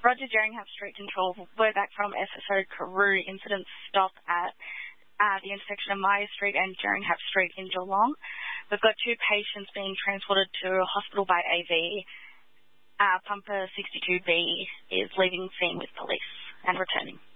Roger, Jerringham Street Control. We're back from SSO Carew. Incidents stop at the intersection of Maya Street and Jerringham Street in Geelong. We've got 2 patients being transported to a hospital by AV. Pumper 62B is leaving scene with police and returning.